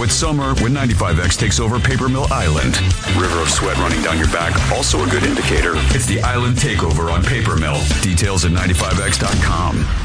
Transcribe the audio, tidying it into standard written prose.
it's summer when 95X takes over Paper Mill Island. River of sweat running down your back, also a good indicator. It's the Island Takeover on Paper Mill. Details at 95X.com.